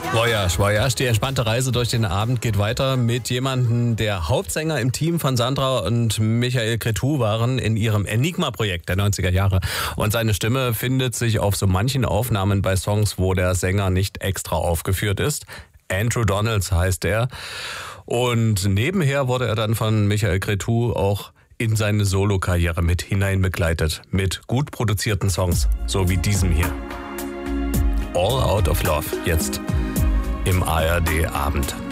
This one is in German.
Voyage, Voyage. Die entspannte Reise durch den Abend geht weiter mit jemandem, der Hauptsänger im Team von Sandra und Michael Cretu waren in ihrem Enigma-Projekt der 90er Jahre. Und seine Stimme findet sich auf so manchen Aufnahmen bei Songs, wo der Sänger nicht extra aufgeführt ist. Andrew Donalds heißt er. Und nebenher wurde er dann von Michael Cretu auch in seine Solokarriere mit hinein begleitet. Mit gut produzierten Songs, so wie diesem hier. All Out of Love, jetzt im ARD Abend.